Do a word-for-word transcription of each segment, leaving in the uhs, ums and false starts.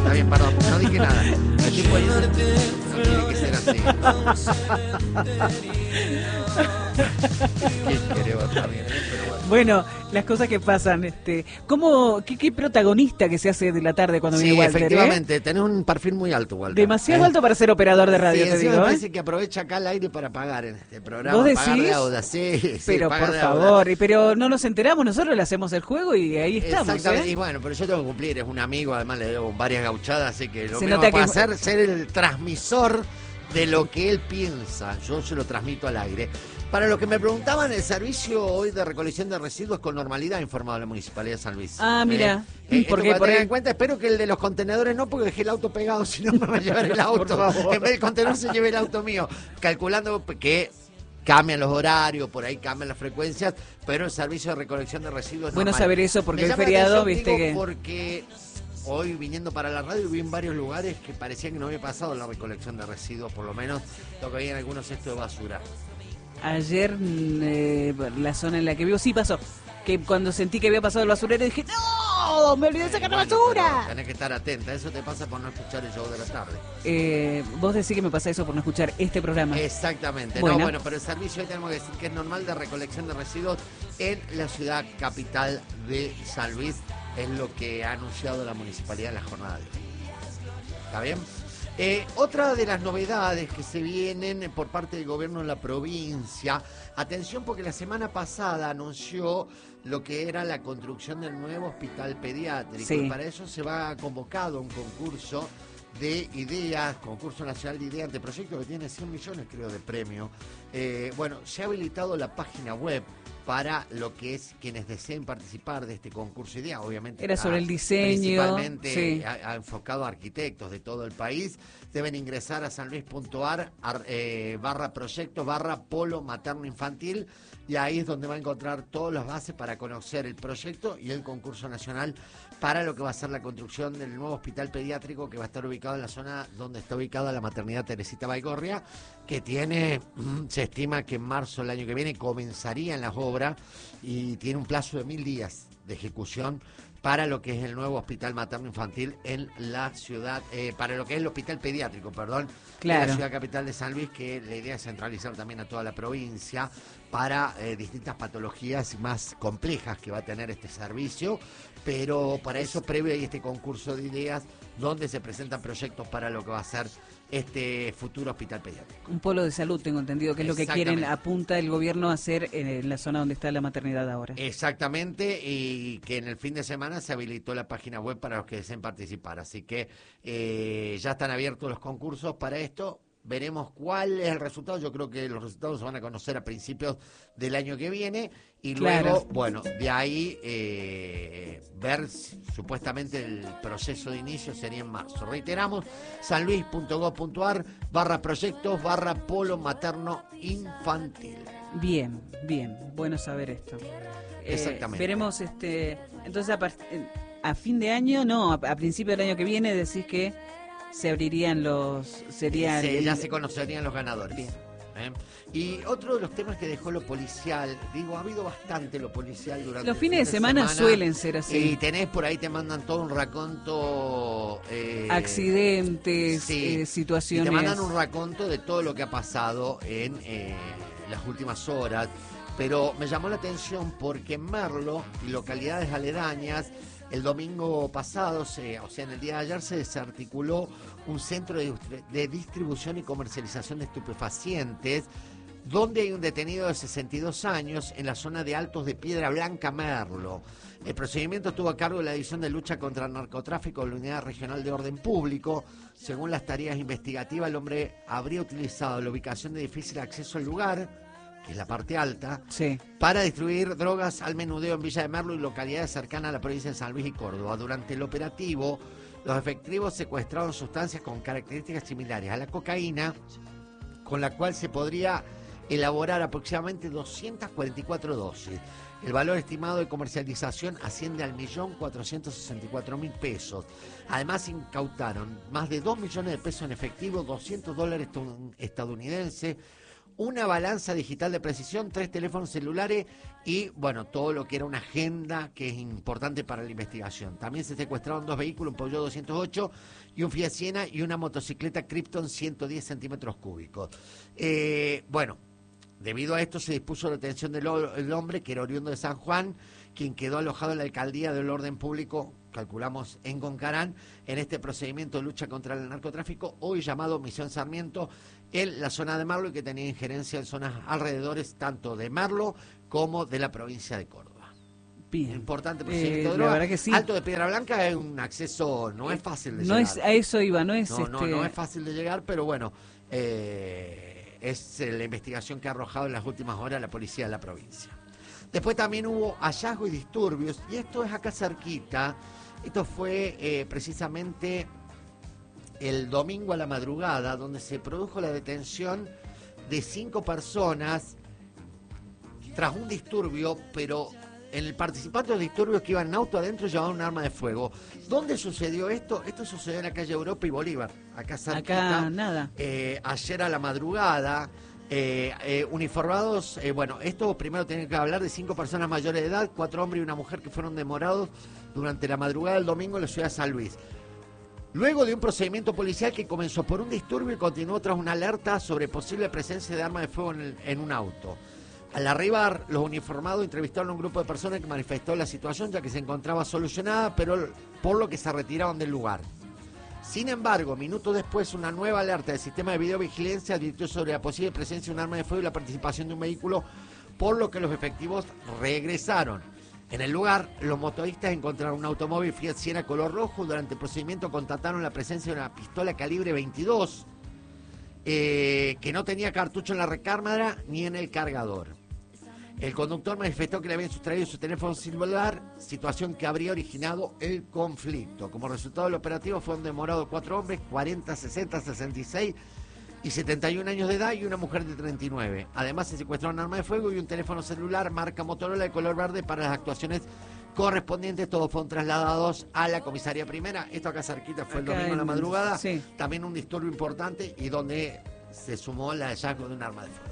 está bien, perdón, no dije nada. Me estoy poniendo... No tiene que ser así. ¿Qué queremos también? Pero bueno. Bueno, las cosas que pasan, este, ¿cómo, qué, qué protagonista que se hace de la tarde cuando Sí, viene Walter? efectivamente, ¿eh? tenés un perfil muy alto, Walter. Demasiado ¿Eh? alto para ser operador de radio, Sí, te encima digo. me ¿eh? parece que aprovecha acá el aire para pagar en este programa. ¿Vos Pagar decís? deuda, sí, sí, Pero pagar por deuda. favor, y- pero no nos enteramos, nosotros le hacemos el juego y ahí estamos. Exactamente, ¿eh? y bueno, pero yo tengo que cumplir, es un amigo, además le debo varias gauchadas, así que lo Se mismo nota puedo que- hacer es ser el transmisor de lo que él piensa, yo se lo transmito al aire. Para los que me preguntaban, el servicio hoy de recolección de residuos con normalidad ha informado la Municipalidad de San Luis. Ah, mira. Eh, eh, ¿Por esto qué? para Por tener ahí. en cuenta, espero que el de los contenedores no, porque dejé el auto pegado, si no me va a llevar el auto. Por favor. En vez del contenedor se lleve el auto mío, calculando que cambian los horarios, por ahí cambian las frecuencias, pero el servicio de recolección de residuos es Bueno normal. saber eso, porque Me el llama la feriado, atención, viste digo, que... porque hoy viniendo para la radio vi en varios lugares que parecía que no había pasado la recolección de residuos, por lo menos lo que había en algunos cestos de basura. Ayer, mm, eh, la zona en la que vivo, sí pasó. Que cuando sentí que había pasado el basurero dije, ¡no! ¡Me olvidé de sacar la Bueno, basura! pero tenés que estar atenta, eso te pasa por no escuchar el show de la tarde. Eh, vos decís que me pasa eso por no escuchar este programa. Exactamente, Bueno. no, bueno, pero el servicio hoy tenemos que decir que es normal de recolección de residuos en la ciudad capital de San Luis, es lo que ha anunciado la municipalidad en la jornada de hoy. ¿Está bien? Eh, otra de las novedades que se vienen por parte del gobierno de la provincia, atención porque la semana pasada anunció lo que era la construcción del nuevo hospital pediátrico, Sí. y para eso se va convocado un concurso de ideas, concurso nacional de ideas, anteproyecto que tiene cien millones creo de premio. Eh, bueno, se ha habilitado la página web para lo que es quienes deseen participar de este concurso de ideas, obviamente. Era sobre a- el diseño, Principalmente sí. ha, ha enfocado a arquitectos de todo el país. Deben ingresar a sanluis.ar ar, eh, barra proyectos barra polo materno infantil y ahí es donde va a encontrar todas las bases para conocer el proyecto y el concurso nacional para lo que va a ser la construcción del nuevo hospital pediátrico que va a estar ubicado en la zona donde está ubicada la maternidad Teresita Baigorria, que tiene, se estima que en marzo del año que viene comenzarían las obras y tiene un plazo de mil días de ejecución para lo que es el nuevo hospital materno infantil en la ciudad, eh, para lo que es el hospital pediátrico, perdón, Claro. en la ciudad capital de San Luis, que la idea es centralizar también a toda la provincia para eh, distintas patologías más complejas que va a tener este servicio, pero para eso previo hay este concurso de ideas donde se presentan proyectos para lo que va a ser este futuro hospital pediátrico. Un polo de salud, tengo entendido, que es lo que quieren, Exactamente. apunta el gobierno a hacer en la zona donde está la maternidad ahora. Exactamente, y que en el fin de semana se habilitó la página web para los que deseen participar, así que eh, ya están abiertos los concursos para esto. Veremos cuál es el resultado. Yo creo que los resultados se van a conocer a principios del año que viene y luego, Claro. bueno, de ahí eh, ver si- supuestamente el proceso de inicio sería en marzo. Reiteramos, sanluis.gov.ar barra proyectos barra polo materno infantil. Bien, bien, bueno saber esto. Eh, Exactamente. Veremos, este, entonces a, par- eh, a fin de año, no, a, a principio del año que viene decís que se abrirían los, sería Se- el- ya se conocerían los ganadores. Bien. ¿Eh? Y otro de los temas que dejó lo policial, digo, ha habido bastante lo policial durante Los el fines fin de semana suelen ser así. Y tenés por ahí, te mandan todo un raconto. Eh, Accidentes, sí, eh, y situaciones. te mandan un raconto de todo lo que ha pasado en eh, las últimas horas. Pero me llamó la atención porque en Merlo y localidades aledañas, el domingo pasado, se, o sea, en el día de ayer, se desarticuló un centro de, de distribución y comercialización de estupefacientes, donde hay un detenido de sesenta y dos años en la zona de Altos de Piedra Blanca, Merlo. El procedimiento estuvo a cargo de la División de Lucha contra el Narcotráfico de la Unidad Regional de Orden Público. Según las tareas investigativas, el hombre habría utilizado la ubicación de difícil acceso al lugar, que es la parte alta, Sí. para distribuir drogas al menudeo en Villa de Merlo y localidades cercanas a la provincia de San Luis y Córdoba. Durante el operativo, los efectivos secuestraron sustancias con características similares a la cocaína, con la cual se podría elaborar aproximadamente doscientas cuarenta y cuatro dosis. El valor estimado de comercialización asciende al millón cuatrocientos sesenta y cuatro mil pesos. Además, incautaron más de dos millones de pesos en efectivo, doscientos dólares estadounidenses, una balanza digital de precisión, tres teléfonos celulares y, bueno, todo lo que era una agenda que es importante para la investigación. También se secuestraron dos vehículos, un Peugeot doscientos ocho y un Fiat Siena y una motocicleta Krypton ciento diez centímetros cúbicos. Eh, bueno, debido a esto se dispuso la detención del el hombre, que era oriundo de San Juan, quien quedó alojado en la Alcaldía del Orden Público, calculamos en Concarán, en este procedimiento de lucha contra el narcotráfico, hoy llamado Misión Sarmiento, en la zona de Merlo, y que tenía injerencia en zonas alrededores tanto de Merlo como de la provincia de Córdoba. Bien. Importante procedimiento eh, de droga. La verdad que sí. Alto de Piedra Blanca es un acceso, no es fácil de no llegar. Es, a eso iba, no es no, este... no, no es fácil de llegar, pero bueno, eh, es eh, la investigación que ha arrojado en las últimas horas la policía de la provincia. Después también hubo hallazgos y disturbios, y esto es acá cerquita. Esto fue eh, precisamente el domingo a la madrugada, donde se produjo la detención de cinco personas tras un disturbio, pero en el participante de los disturbios que iban en auto adentro llevaban un arma de fuego. ¿Dónde sucedió esto? Esto sucedió en la calle Europa y Bolívar, acá cerquita. Acá nada. Eh, ayer a la madrugada. Eh, eh, uniformados, eh, bueno, esto primero tienen que hablar de cinco personas mayores de edad, cuatro hombres y una mujer que fueron demorados durante la madrugada del domingo en la ciudad de San Luis. Luego de un procedimiento policial que comenzó por un disturbio y continuó tras una alerta sobre posible presencia de arma de fuego en, el, en un auto. Al arribar, los uniformados entrevistaron a un grupo de personas que manifestó la situación ya que se encontraba solucionada, pero por lo que se retiraron del lugar. Sin embargo, minutos después, una nueva alerta del sistema de videovigilancia advirtió sobre la posible presencia de un arma de fuego y la participación de un vehículo, por lo que los efectivos regresaron. En el lugar, los motoristas encontraron un automóvil Fiat Siena color rojo. Durante el procedimiento constataron la presencia de una pistola calibre veintidós, eh, que no tenía cartucho en la recámara ni en el cargador. El conductor manifestó que le habían sustraído su teléfono celular, situación que habría originado el conflicto. Como resultado del operativo fueron demorados cuatro hombres, cuarenta, sesenta, sesenta y seis y setenta y un años de edad, y una mujer de treinta y nueve. Además se secuestraron un arma de fuego y un teléfono celular marca Motorola de color verde para las actuaciones correspondientes. Todos fueron trasladados a la comisaría primera. Esto acá cerquita fue el Acá domingo en la en- madrugada. sí. También un disturbio importante y donde se sumó el hallazgo de un arma de fuego.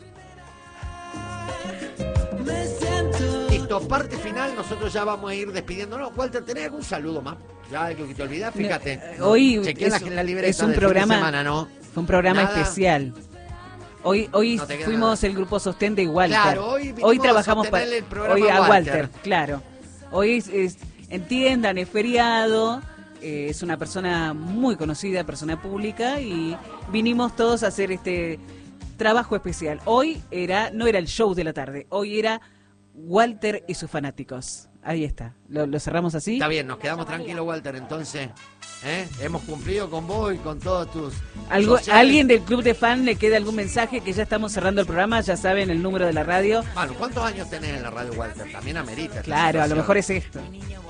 Listo, parte final, nosotros ya vamos a ir despidiéndonos. Walter, ¿tenés algún saludo más? Ya algo que te olvidás, fíjate. No, hoy chequeé es- la, la libreta es un del fin programa- de semana, ¿no? Fue un programa Nada. especial. Hoy hoy No te queda fuimos nada. el grupo Sostén de Walter. Claro, hoy vinimos trabajamos a para sostenerle el programa hoy a a Walter. Walter. Claro. Hoy es, es- entiendan, es feriado. eh, es una persona muy conocida, persona pública, y vinimos todos a hacer este trabajo especial. Hoy era no era el show de la tarde, hoy era Walter y sus fanáticos. Ahí está. Lo, lo cerramos así. Está bien, nos quedamos tranquilos, Walter, entonces. ¿eh? Hemos cumplido con vos y con todos tus... Algo, sociales. ¿Alguien del club de fan le queda algún mensaje? Que ya estamos cerrando el programa, ya saben el número de la radio. Bueno, ¿cuántos años tenés en la radio, Walter? También amerita esta Claro, a lo situación. mejor es esto.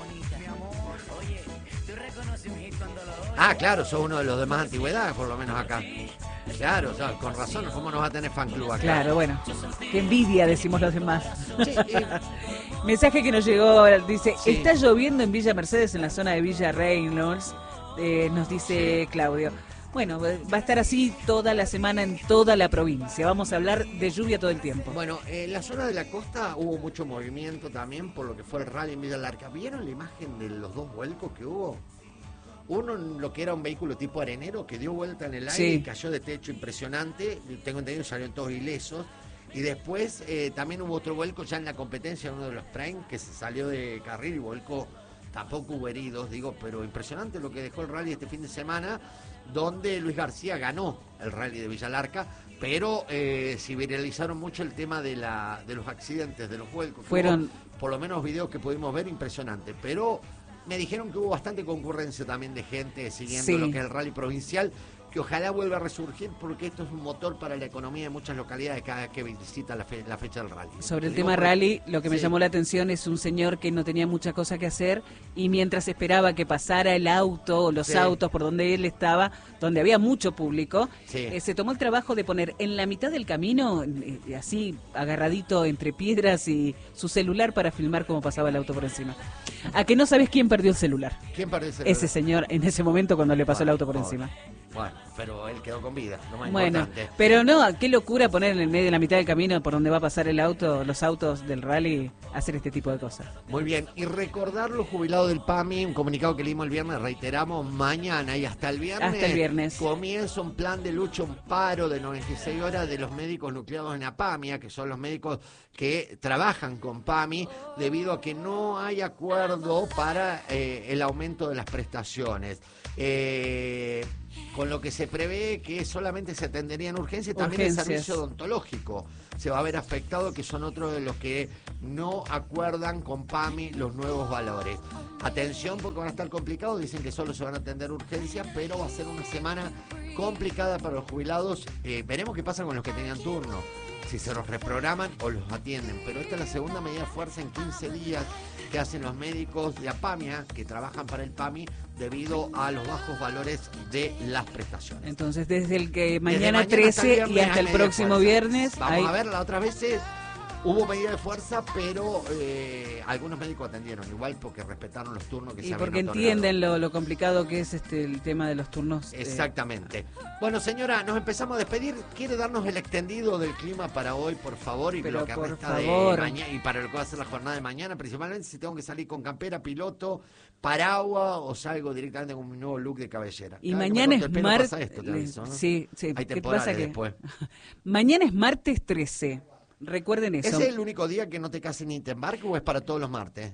Ah, claro, sos uno de los de más antigüedad, por lo menos acá. Claro, o sea, con razón, ¿cómo nos va a tener fan club acá? Claro, bueno. Qué envidia, decimos los demás. Sí, eh, Mensaje que nos llegó, dice, Sí. está lloviendo en Villa Mercedes, en la zona de Villa Reynolds, eh, nos dice Claudio. Bueno, va a estar así toda la semana en toda la provincia. Vamos a hablar de lluvia todo el tiempo. Bueno, en la zona de la costa hubo mucho movimiento también por lo que fue el rally en Villa Larca. ¿Vieron la imagen de los dos vuelcos que hubo? Uno en lo que era un vehículo tipo arenero que dio vuelta en el aire Sí. y cayó de techo impresionante. Tengo entendido que salieron todos ilesos. Y después eh, también hubo otro vuelco ya en la competencia, uno de los Prime, que se salió de carril y volcó. Tampoco hubo heridos, digo, pero impresionante lo que dejó el rally este fin de semana, donde Luis García ganó el rally de Villalarca, pero eh, se viralizaron mucho el tema de la de los accidentes, de los vuelcos. Fueron- Hubo, por lo menos videos que pudimos ver, impresionante. Pero me dijeron que hubo bastante concurrencia también de gente siguiendo Sí. lo que es el rally provincial, que ojalá vuelva a resurgir porque esto es un motor para la economía de muchas localidades cada vez que visita la, fe- la fecha del rally. Sobre el Digo, tema porque- rally, lo que me sí. llamó la atención es un señor que no tenía mucha cosa que hacer y mientras esperaba que pasara el auto o los Sí. autos por donde él estaba, donde había mucho público, Sí. eh, se tomó el trabajo de poner en la mitad del camino, eh, así agarradito entre piedras, y su celular para filmar cómo pasaba el auto por encima. ¿A que no sabes quién perdió el celular? ¿Quién parece? Ese señor en ese momento cuando le pasó el auto por Bueno, encima. Bueno, pero él quedó con vida, lo más Bueno, importante. pero no, qué locura poner en el medio de la mitad del camino por donde va a pasar el auto, los autos del rally, hacer este tipo de cosas. Muy bien, y recordar los jubilados del PAMI, un comunicado que leímos el viernes, reiteramos, mañana y hasta el viernes. Hasta el viernes. Comienza un plan de lucha, un paro de noventa y seis horas de los médicos nucleados en APAMIA, que son los médicos que trabajan con PAMI, debido a que no hay acuerdo para eh, el aumento de las prestaciones. Eh, con lo que se prevé que solamente se atendería en urgencia y también el servicio odontológico se va a ver afectado, que son otros de los que no acuerdan con PAMI los nuevos valores. Atención, porque van a estar complicados, dicen que solo se van a atender urgencias, pero va a ser una semana complicada para los jubilados. Eh, veremos qué pasa con los que tenían turno, si se los reprograman o los atienden, pero esta es la segunda medida de fuerza en quince días que hacen los médicos de APAMIA, que trabajan para el PAMI, debido a los bajos valores de las prestaciones. Entonces, desde el que mañana, mañana trece hasta el y hasta el próximo viernes... Vamos hay... a ver, las otras veces hubo medida de fuerza, pero eh, algunos médicos atendieron igual porque respetaron los turnos que y se habían porque otorgado. entienden lo, lo complicado que es este el tema de los turnos. Exactamente. Eh... Bueno, señora, nos empezamos a despedir. ¿Quiere darnos el extendido del clima para hoy, por favor? Y pero lo que por resta favor. de mañana, y para lo que va a ser la jornada de mañana, principalmente si tengo que salir con campera, piloto, paraguas o salgo directamente con mi nuevo look de cabellera. Y Cada mañana es martes. ¿No? Sí, sí. Hay ¿Qué pasa que después. Mañana es martes trece. Recuerden eso. ¿Ese es el único día que no te cases ni te embarques o es para todos los martes?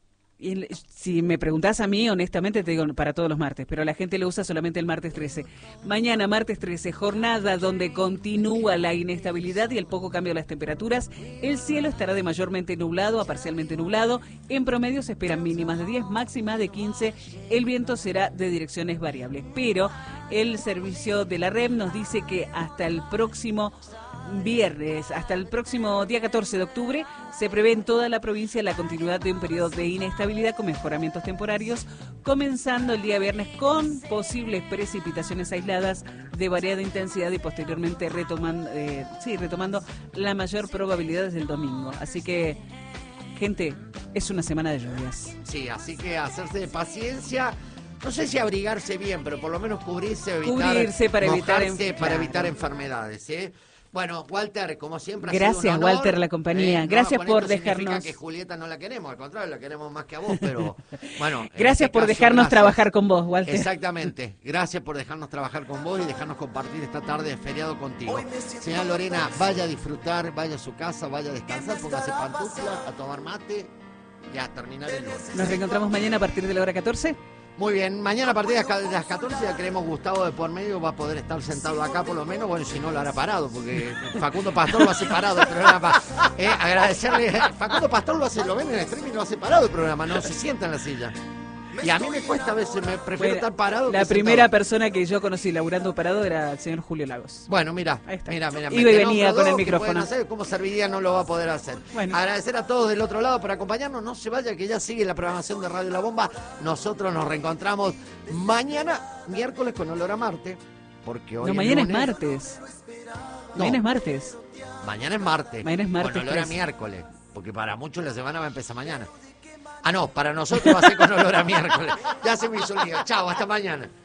Y si me preguntás a mí, honestamente te digo para todos los martes, pero la gente lo usa solamente el martes trece. Mañana, martes trece, jornada donde continúa la inestabilidad y el poco cambio de las temperaturas. El cielo estará de mayormente nublado a parcialmente nublado. En promedio se esperan mínimas de diez, máximas de quince. El viento será de direcciones variables. Pero el servicio de la R E M nos dice que hasta el próximo viernes, hasta el próximo día catorce de octubre, se prevé en toda la provincia la continuidad de un periodo de inestabilidad con mejoramientos temporarios, comenzando el día viernes con posibles precipitaciones aisladas de variada intensidad y posteriormente retomando, eh, sí, retomando la mayor probabilidad desde el domingo. Así que, gente, es una semana de lluvias. Sí, así que hacerse de paciencia. No sé si abrigarse bien, pero por lo menos cubrirse, evitar, cubrirse para evitar, mojarse, en... para claro. evitar enfermedades, ¿eh? Bueno, Walter, como siempre ha Gracias, sido un honor, Walter, la compañía. Eh, Gracias no, por esto significa dejarnos... que Julieta no la queremos, al contrario, la queremos más que a vos, pero bueno. Gracias este por caso, dejarnos gracias. trabajar con vos, Walter. Exactamente. Gracias por dejarnos trabajar con vos y dejarnos compartir esta tarde de feriado contigo. Señora Lorena, vaya a disfrutar, vaya a su casa, vaya a descansar, póngase pantuflas, a tomar mate y a terminar el lunes. Nos reencontramos mañana a partir de la hora catorce. Muy bien, mañana a partir de las catorce ya creemos Gustavo de por medio va a poder estar sentado acá por lo menos, bueno, si no lo hará parado, porque Facundo Pastor lo hace parado el programa. Eh, agradecerle, Facundo Pastor lo hace, lo ven en el streaming, lo hace parado el programa, no se sienta en la silla. Y a mí me cuesta a veces, me prefiero bueno, estar parado. La que primera sentado. Persona que yo conocí laburando parado era el señor Julio Lagos. Bueno, mira, mira, mira. Iba y venía con el micrófono. Hacer, como serviría no lo va a poder hacer. Bueno. Agradecer a todos del otro lado por acompañarnos. No se vaya, que ya sigue la programación de Radio La Bomba. Nosotros nos reencontramos mañana, miércoles, con olor a Marte. Porque hoy no, mañana lunes... es martes. No. Mañana es martes. Mañana es martes. Mañana es martes. Con olor a miércoles. Porque para muchos la semana va a empezar mañana. Ah, no, para nosotros va a ser con olor a miércoles. Ya se me hizo el día. Chao, hasta mañana.